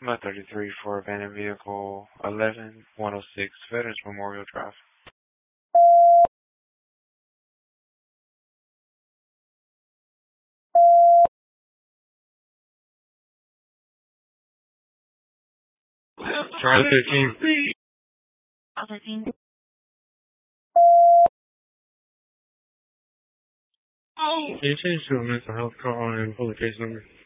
My 33 for abandoned vehicle 11106 Veterans Memorial Drive. Charlie 15. Can you change to a mental health call and pull the case number?